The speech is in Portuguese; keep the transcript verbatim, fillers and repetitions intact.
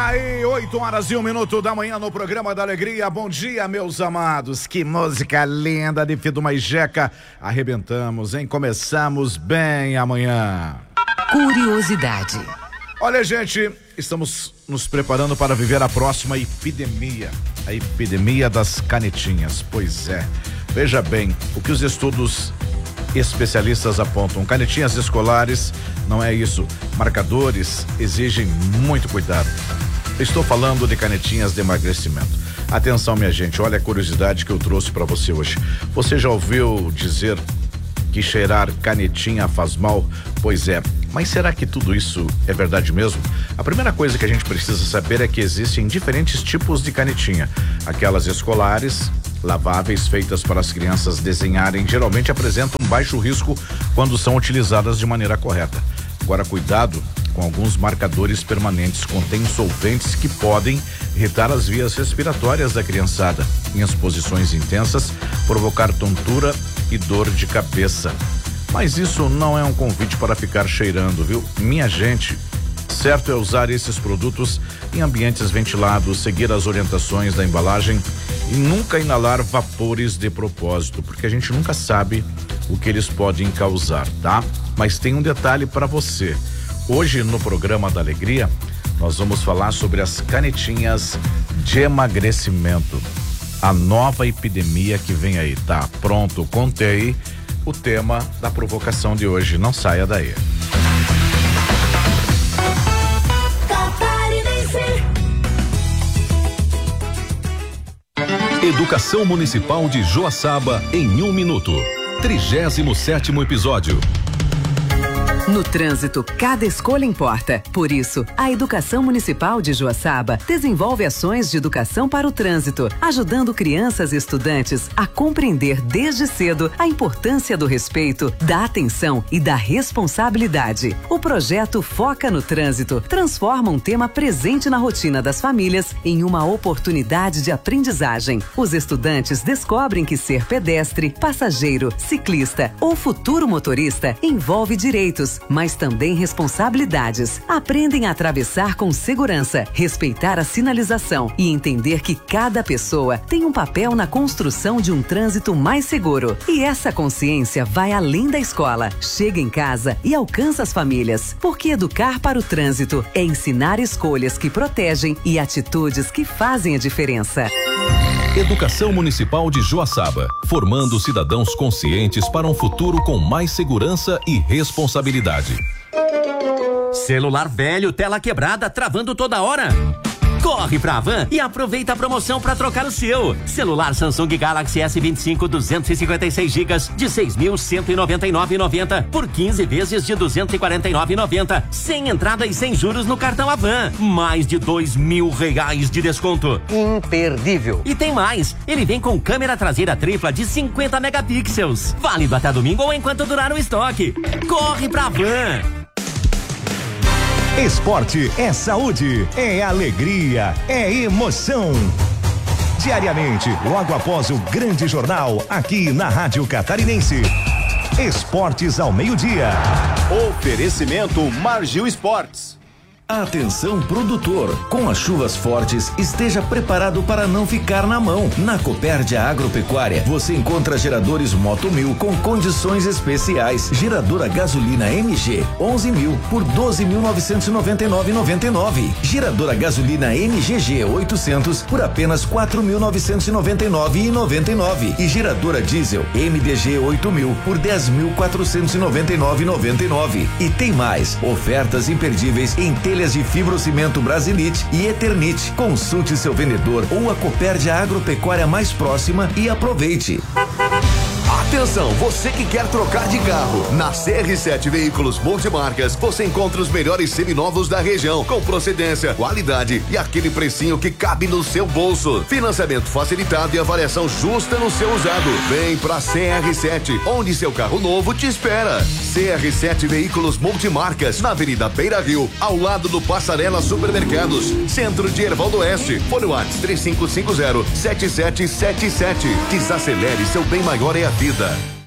Tá aí, oito horas e um minuto da manhã no programa da Alegria. Bom dia, meus amados. Que música linda de Fido Maijeca. Arrebentamos, hein? Começamos bem amanhã. Curiosidade. Olha, gente, estamos nos preparando para viver a próxima epidemia. A epidemia das canetinhas. Pois é. Veja bem, o que os estudos especialistas apontam: canetinhas escolares, não é isso. Marcadores exigem muito cuidado. Estou falando de canetinhas de emagrecimento. Atenção, minha gente, olha a curiosidade que eu trouxe para você hoje. Você já ouviu dizer que cheirar canetinha faz mal? Pois é, mas será que tudo isso é verdade mesmo? A primeira coisa que a gente precisa saber é que existem diferentes tipos de canetinha. Aquelas escolares, laváveis, feitas para as crianças desenharem, geralmente apresentam baixo risco quando são utilizadas de maneira correta. Agora, cuidado com alguns marcadores permanentes, contêm solventes que podem irritar as vias respiratórias da criançada, em exposições intensas, provocar tontura e dor de cabeça. Mas isso não é um convite para ficar cheirando, viu? Minha gente, certo é usar esses produtos em ambientes ventilados, seguir as orientações da embalagem e nunca inalar vapores de propósito, porque a gente nunca sabe o que eles podem causar, tá? Mas tem um detalhe para você. Hoje no programa da Alegria nós vamos falar sobre as canetinhas de emagrecimento, a nova epidemia que vem aí, tá? Pronto, contei o tema da provocação de hoje, não saia daí. Educação Municipal de Joaçaba em um minuto. trigésimo sétimo episódio. No trânsito, cada escolha importa. Por isso, a Educação Municipal de Joaçaba desenvolve ações de educação para o trânsito, ajudando crianças e estudantes a compreender desde cedo a importância do respeito, da atenção e da responsabilidade. O projeto Foca no Trânsito transforma um tema presente na rotina das famílias em uma oportunidade de aprendizagem. Os estudantes descobrem que ser pedestre, passageiro, ciclista ou futuro motorista envolve direitos, mas também responsabilidades. Aprendem a atravessar com segurança, respeitar a sinalização e entender que cada pessoa tem um papel na construção de um trânsito mais seguro. E essa consciência vai além da escola, chega em casa e alcança as famílias, porque educar para o trânsito é ensinar escolhas que protegem e atitudes que fazem a diferença. Educação Municipal de Joaçaba, formando cidadãos conscientes para um futuro com mais segurança e responsabilidade. Celular velho, tela quebrada, travando toda hora? Corre pra Van e aproveita a promoção para trocar o seu. Celular Samsung Galaxy S vinte e cinco duzentos e cinquenta e seis gigas de seis mil cento e noventa e nove reais e noventa centavos por quinze vezes de duzentos e quarenta e nove reais e noventa centavos, sem entrada e sem juros no cartão Avan. Mais de dois mil reais de desconto. Imperdível. E tem mais, ele vem com câmera traseira tripla de cinquenta megapixels. Válido até domingo ou enquanto durar o estoque. Corre pra Van. Esporte é saúde, é alegria, é emoção. Diariamente, logo após o grande jornal, aqui na Rádio Catarinense. Esportes ao meio-dia. Oferecimento Margil Esportes. Atenção produtor, com as chuvas fortes, esteja preparado para não ficar na mão. Na Copérdia Agropecuária, você encontra geradores Moto mil com condições especiais. Geradora gasolina M G, onze mil por doze mil novecentos e noventa e nove reais e noventa e nove centavos. Geradora gasolina M G G oitocentos por apenas quatro mil novecentos e noventa e nove reais e noventa e nove centavos. E geradora diesel M D G oito mil por dez mil quatrocentos e noventa e nove reais e noventa e nove centavos. E tem mais, ofertas imperdíveis em telhas de fibrocimento Brasilite e Eternite. Consulte seu vendedor ou a Copérdia Agropecuária mais próxima e aproveite. Atenção, você que quer trocar de carro. Na C R sete Veículos Multimarcas, você encontra os melhores seminovos da região, com procedência, qualidade e aquele precinho que cabe no seu bolso. Financiamento facilitado e avaliação justa no seu usado. Vem pra C R sete, onde seu carro novo te espera. C R sete Veículos Multimarcas, na Avenida Beira Rio, ao lado do Passarela Supermercados, centro de Erval do Oeste. Fone WhatsApp três cinco cinco zero, sete sete sete sete. Desacelere, seu bem maior é a vida.